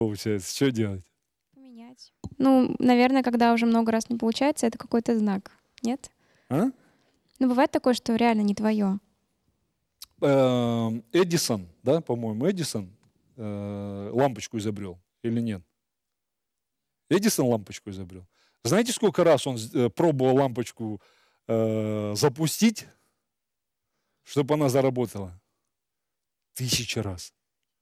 получается. Что делать? Поменять. Ну, наверное, когда уже много раз не получается, это какой-то знак. Нет? А? Ну, бывает такое, что реально не твое. Эдисон, да, по-моему, Эдисон лампочку изобрел или нет? Эдисон лампочку изобрел. Знаете, сколько раз он пробовал лампочку запустить, чтобы она заработала? 1000 раз.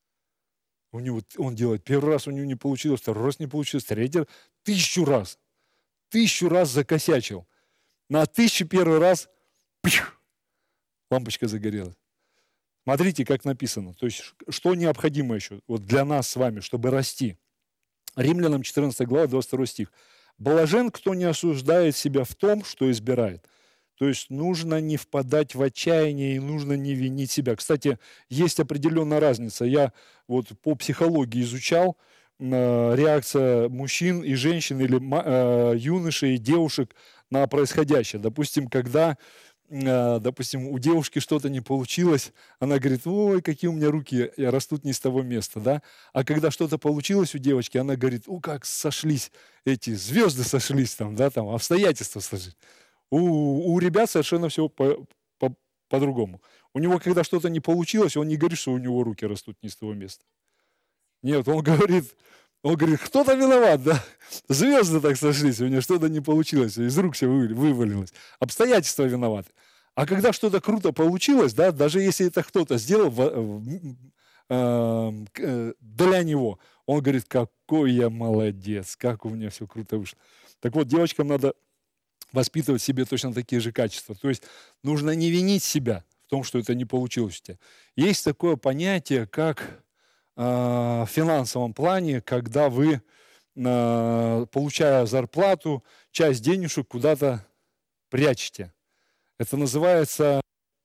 Он делает. Первый раз у него не получилось, второй раз не получилось, третий раз. 1000 раз. 1000 раз закосячил. На 1001 раз лампочка загорелась. Смотрите, как написано. То есть, что необходимо еще вот для нас с вами, чтобы расти. Римлянам 14 глава, 22 стих. «Блажен, кто не осуждает себя в том, что избирает». То есть нужно не впадать в отчаяние и нужно не винить себя. Кстати, есть определенная разница. Я вот по психологии изучал реакция мужчин и женщин или юношей и девушек на происходящее. Допустим, когда у девушки что-то не получилось, она говорит: ой, какие у меня руки растут не с того места, да? А когда что-то получилось у девочки, она говорит: как сошлись эти звезды, сошлись там, да, там обстоятельства сошлись. У ребят совершенно все по-другому. У него, когда что-то не получилось, он не говорит, что у него руки растут не с того места. Нет, он говорит, кто-то виноват, да? Звезды так сошлись, у него что-то не получилось, из рук все вывалилось. Обстоятельства виноваты. А когда что-то круто получилось, да, даже если это кто-то сделал для него, он говорит: какой я молодец, как у меня все круто вышло. Так вот, девочкам надо воспитывать в себе точно такие же качества. То есть нужно не винить себя в том, что это не получилось у тебя. Есть такое понятие, как в финансовом плане, когда вы, получая зарплату, часть денежек куда-то прячете. Это называется,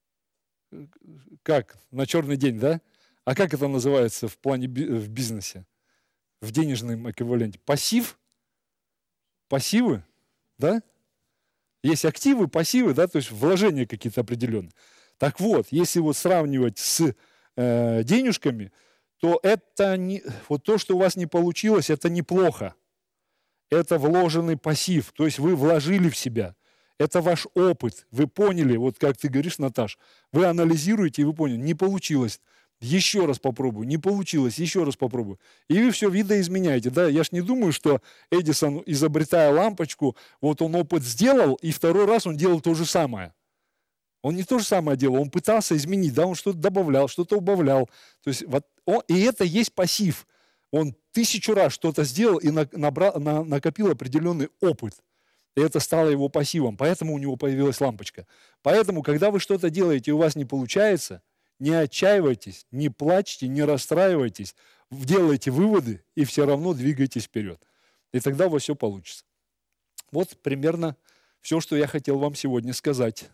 как, на черный день, да? А как это называется в плане в бизнесе, в денежном эквиваленте? Пассив? Пассивы, да? Есть активы, пассивы, да, то есть вложения какие-то определенные. Так вот, если вот сравнивать с денежками, то это не, вот то, что у вас не получилось, это неплохо. Это вложенный пассив, то есть вы вложили в себя. Это ваш опыт. Вы поняли, вот как ты говоришь, Наташ, вы анализируете, и вы поняли: не получилось. Еще раз попробую, не получилось, еще раз попробую. И вы все видоизменяете. Да? Я ж не думаю, что Эдисон, изобретая лампочку, вот он опыт сделал, и второй раз он делал то же самое. Он не то же самое делал, он пытался изменить, да, он что-то добавлял, что-то убавлял. То есть, вот, и это есть пассив. Он 1000 раз что-то сделал и накопил определенный опыт. И это стало его пассивом, поэтому у него появилась лампочка. Поэтому, когда вы что-то делаете и у вас не получается, не отчаивайтесь, не плачьте, не расстраивайтесь, делайте выводы и все равно двигайтесь вперед. И тогда у вас все получится. Вот примерно все, что я хотел вам сегодня сказать.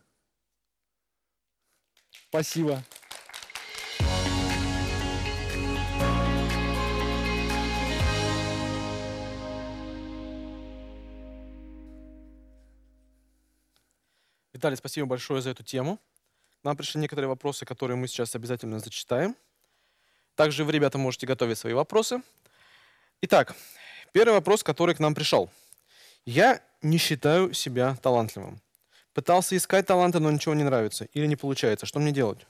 Спасибо. Виталий, спасибо большое за эту тему. Нам пришли некоторые вопросы, которые мы сейчас обязательно зачитаем. Также вы, ребята, можете готовить свои вопросы. Итак, первый вопрос, который к нам пришел. Я не считаю себя талантливым. Пытался искать таланты, но ничего не нравится или не получается. Что мне делать?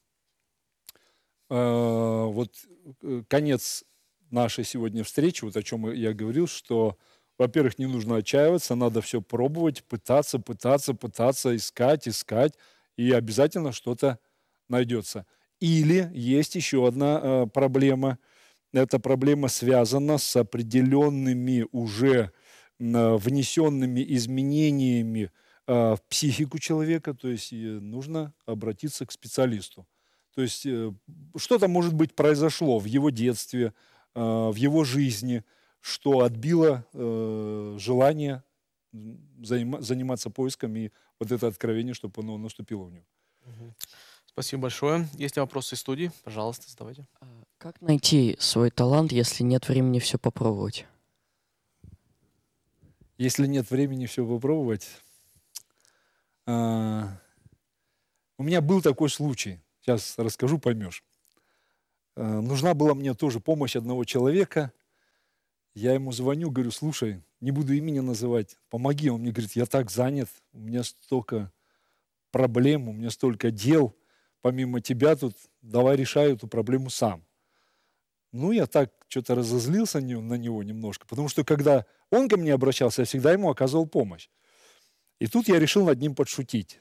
Вот конец нашей сегодня встречи, вот о чем я говорил, что, во-первых, не нужно отчаиваться, надо все пробовать, пытаться, искать, и обязательно что-то найдется. Или есть еще одна проблема. Эта проблема связана с определенными уже внесенными изменениями в психику человека, то есть нужно обратиться к специалисту. То есть что-то, может быть, произошло в его детстве, в его жизни, что отбило желание заниматься поиском и вот это откровение, чтобы оно наступило в него. Спасибо большое. Есть ли вопросы из студии? Пожалуйста, задавайте. Как найти свой талант, если нет времени все попробовать? Если нет времени все попробовать, у меня был такой случай. Сейчас расскажу, поймешь. Нужна была мне тоже помощь одного человека. Я ему звоню, говорю, слушай, не буду имени называть, помоги. Он мне говорит, я так занят, у меня столько проблем, у меня столько дел, помимо тебя тут, давай решай эту проблему сам. Ну, я так что-то разозлился на него немножко, потому что когда он ко мне обращался, я всегда ему оказывал помощь. И тут я решил над ним подшутить.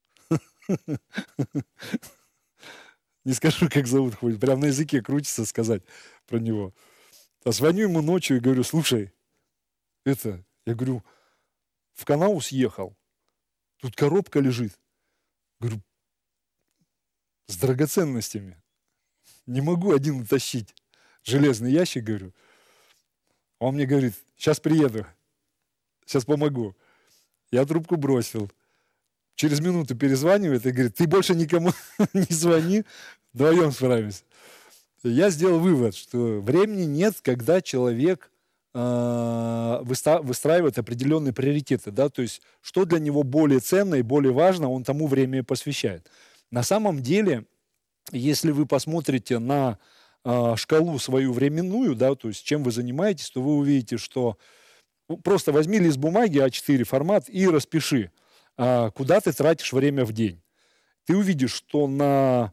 Не скажу, как зовут, хоть прям на языке крутится сказать про него. А звоню ему ночью и говорю, слушай, я говорю, в канал съехал, тут коробка лежит. Говорю, с драгоценностями. Не могу один утащить. Железный ящик, говорю. Он мне говорит, сейчас приеду, сейчас помогу. Я трубку бросил. Через минуту перезванивает и говорит, ты больше никому не звони, вдвоем справимся. Я сделал вывод, что времени нет, когда человек выстраивает определенные приоритеты. Да? То есть, что для него более ценно и более важно, он тому время и посвящает. На самом деле, если вы посмотрите на шкалу свою временную, да, то есть чем вы занимаетесь, то вы увидите, что просто возьми лист бумаги А4 формат и распиши, куда ты тратишь время в день. Ты увидишь, что на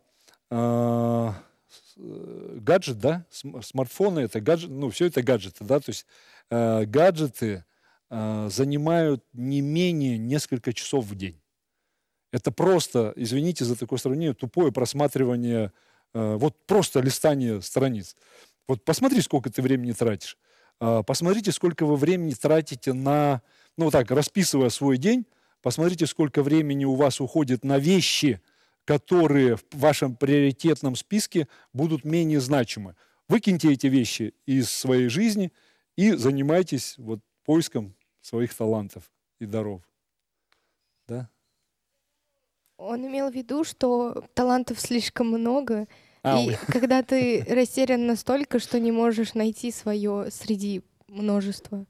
гаджет, да, смартфоны, это гаджет, ну, все это гаджеты, да, то есть гаджеты занимают не менее несколько часов в день. Это просто, извините за такое сравнение, тупое просматривание, вот просто листание страниц. Вот посмотри, сколько ты времени тратишь. Посмотрите, сколько вы времени тратите на, ну вот так, расписывая свой день, посмотрите, сколько времени у вас уходит на вещи, которые в вашем приоритетном списке будут менее значимы. Выкиньте эти вещи из своей жизни и занимайтесь вот поиском своих талантов и даров. Да? Он имел в виду, что талантов слишком много, А, и когда ты растерян настолько, что не можешь найти свое среди множества.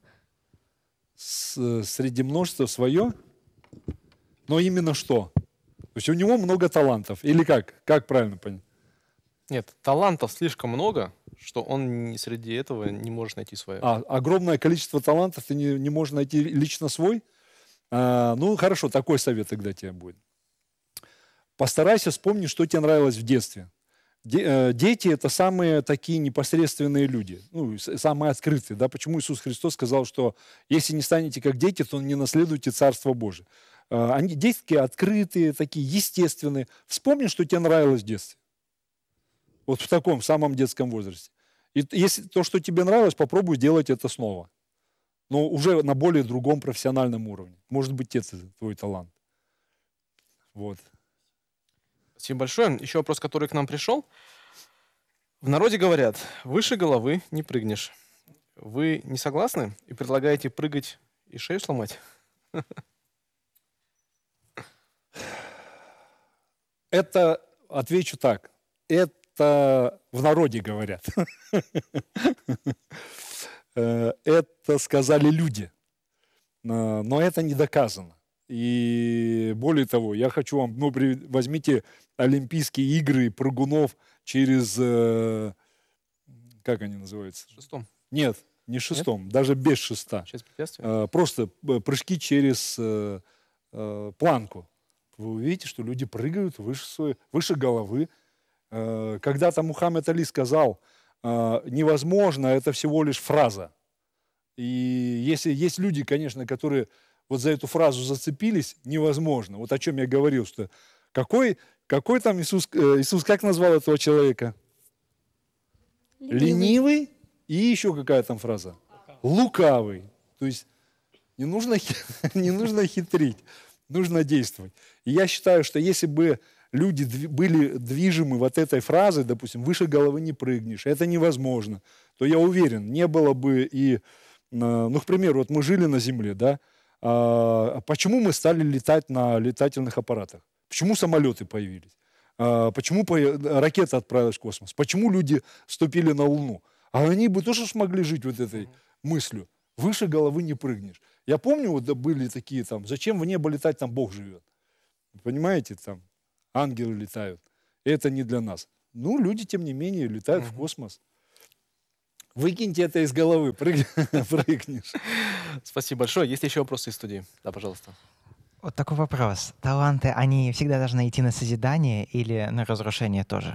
Среди множества свое, но именно что? То есть у него много талантов. Или как? Как правильно понять? Нет, талантов слишком много, что он среди этого не может найти свое. Огромное количество талантов, ты не можешь найти лично свой? Ну, хорошо, такой совет тогда тебе будет. Постарайся вспомнить, что тебе нравилось в детстве. Дети – это самые такие непосредственные люди, ну, самые открытые. Да? Почему Иисус Христос сказал, что если не станете как дети, то не наследуйте Царство Божие. Они детские, открытые, такие естественные. Вспомни, что тебе нравилось в детстве. Вот в таком самом детском возрасте. И если то, что тебе нравилось, попробуй сделать это снова. Но уже на более другом профессиональном уровне. Может быть, это твой талант. Вот. Спасибо большое. Еще вопрос, который к нам пришел. В народе говорят, выше головы не прыгнешь. Вы не согласны и предлагаете прыгать и шею сломать? Это, отвечу так, это в народе говорят. Это сказали люди, но это не доказано. И более того, я хочу вам, возьмите Олимпийские игры прыгунов через, как они называются? Шестом. Нет, не шестом, даже без шеста. Часть препятствия? Просто прыжки через планку. Вы увидите, что люди прыгают выше головы. Когда-то Мухаммед Али сказал, невозможно, это всего лишь фраза. И если есть люди, конечно, которые вот за эту фразу зацепились, невозможно. Вот о чем я говорил, что какой там Иисус как назвал этого человека? Ленивый. И еще какая там фраза? Лукавый. То есть не нужно хитрить, нужно действовать. И я считаю, что если бы люди были движимы вот этой фразой, допустим, выше головы не прыгнешь, это невозможно, то я уверен, не было бы и, ну, к примеру, вот мы жили на Земле, да, почему мы стали летать на летательных аппаратах? Почему самолеты появились? Почему ракета отправилась в космос? Почему люди ступили на Луну? А они бы тоже смогли жить вот этой мыслью. Выше головы не прыгнешь. Я помню, вот были такие там, зачем в небо летать, там Бог живет. Понимаете, там ангелы летают. Это не для нас. Ну, люди, тем не менее, летают в космос. Выкиньте это из головы, прыгнешь. Спасибо большое. Есть ли еще вопросы из студии? Да, пожалуйста. Вот такой вопрос. Таланты, они всегда должны идти на созидание или на разрушение тоже?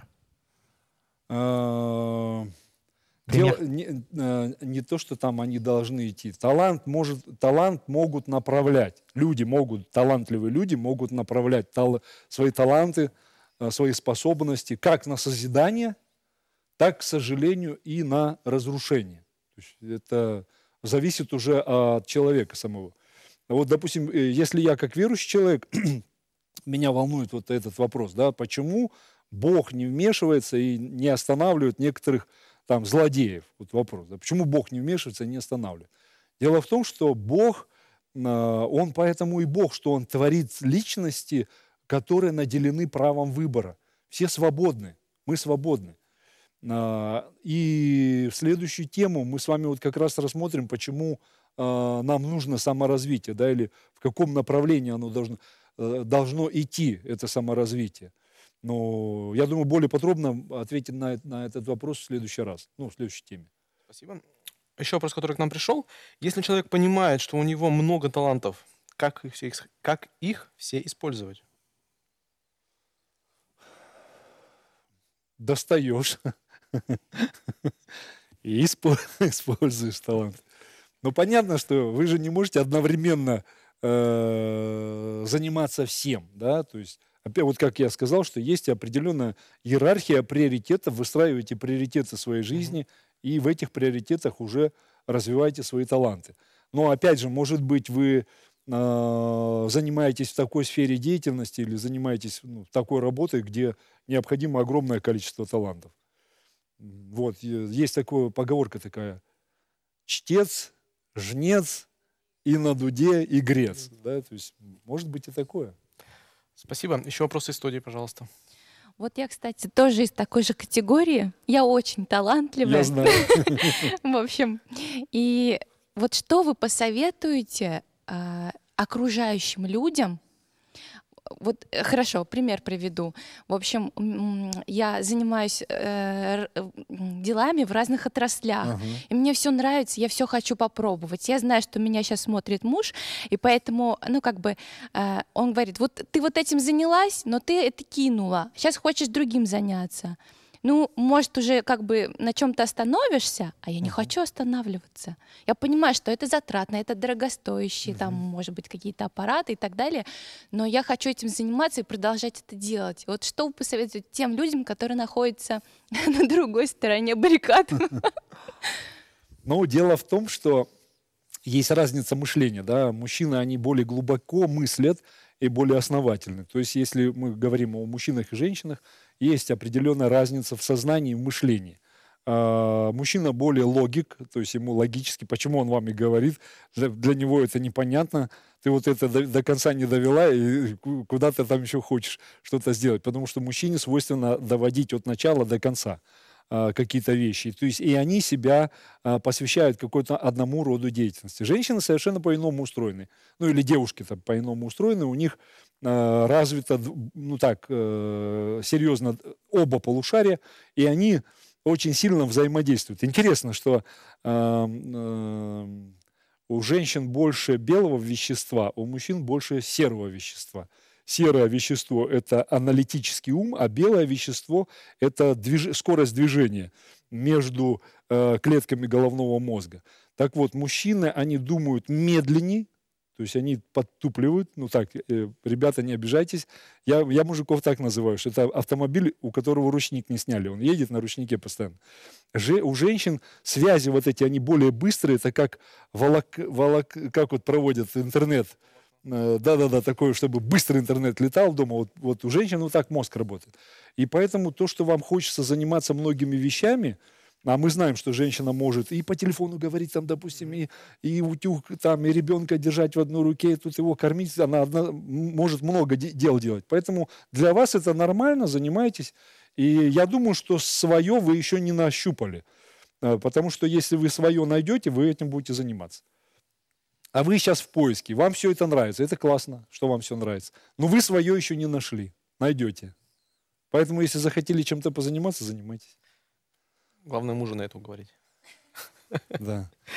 Дело Пример. не то, что там они должны идти. Талант могут направлять. Талантливые люди могут направлять свои таланты, свои способности как на созидание, так, к сожалению, и на разрушение. То есть это зависит уже от человека самого. Вот, допустим, если я как верующий человек, меня волнует вот этот вопрос, да, почему Бог не вмешивается и не останавливает некоторых там злодеев? Вот вопрос, да, почему Бог не вмешивается и не останавливает? Дело в том, что Бог, Он поэтому и Бог, что Он творит личности, которые наделены правом выбора. Все свободны, мы свободны. И в следующую тему мы с вами вот как раз рассмотрим, почему нам нужно саморазвитие, да, или в каком направлении оно должно идти, это саморазвитие. Но я думаю, более подробно ответим на этот вопрос в следующий раз, в следующей теме. Спасибо. Еще вопрос, который к нам пришел. Если человек понимает, что у него много талантов, как их все использовать? Достаешь и используешь талант. Но понятно, что вы же не можете одновременно заниматься всем, да, то есть, опять, вот как я сказал, что есть определенная иерархия приоритетов, выстраиваете приоритеты своей жизни, и в этих приоритетах уже развиваете свои таланты. Но опять же, может быть, вы занимаетесь в такой сфере деятельности или занимаетесь такой работой, где необходимо огромное количество талантов. Вот, есть такая поговорка такая: чтец, жнец, и на дуде игрец. Да? То есть, может быть и такое. Спасибо. Еще вопросы из студии, пожалуйста. Вот я, кстати, тоже из такой же категории. Я очень талантливая. Я знаю. В общем, и вот что вы посоветуете окружающим людям? Вот хорошо, пример приведу. В общем, я занимаюсь делами в разных отраслях, и мне все нравится, я все хочу попробовать. Я знаю, что меня сейчас смотрит муж, и поэтому, он говорит: вот ты вот этим занялась, но ты это кинула, сейчас хочешь другим заняться. Ну, может, уже на чем-то остановишься, а я не хочу останавливаться. Я понимаю, что это затратно, это дорогостоящие, там, может быть, какие-то аппараты и так далее, но я хочу этим заниматься и продолжать это делать. Вот что вы посоветуете тем людям, которые находятся на другой стороне баррикад? Но дело в том, что есть разница мышления, да, мужчины, они более глубоко мыслят и более основательны. То есть, если мы говорим о мужчинах и женщинах, есть определенная разница в сознании и в мышлении. Мужчина более логик, то есть ему логически, почему он вам и говорит, для него это непонятно, ты вот это до конца не довела, и куда ты там еще хочешь что-то сделать, потому что мужчине свойственно доводить от начала до конца какие-то вещи. То есть и они себя посвящают какой-то одному роду деятельности. Женщины совершенно по-иному устроены. Ну или девушки-то по-иному устроены. У них развито, серьезно оба полушария, и они очень сильно взаимодействуют. Интересно, что у женщин больше белого вещества, у мужчин больше серого вещества. Серое вещество – это аналитический ум, а белое вещество – это скорость движения между клетками головного мозга. Так вот, мужчины, они думают медленнее, то есть они подтупливают. Ребята, не обижайтесь. Я мужиков так называю, что это автомобиль, у которого ручник не сняли. Он едет на ручнике постоянно. У женщин связи вот эти, они более быстрые. Это как как вот проводят интернет. Да, такое, чтобы быстрый интернет летал дома. Вот у женщин вот так мозг работает. И поэтому то, что вам хочется заниматься многими вещами, а мы знаем, что женщина может и по телефону говорить, там, допустим, и утюг, там, и ребенка держать в одной руке, и тут его кормить, она может много дел делать. Поэтому для вас это нормально, занимайтесь. И я думаю, что свое вы еще не нащупали. Потому что если вы свое найдете, вы этим будете заниматься. А вы сейчас в поиске, вам все это нравится, это классно, что вам все нравится. Но вы свое еще не нашли, найдете. Поэтому, если захотели чем-то позаниматься, занимайтесь. Главное, мужу на это уговорить. Да.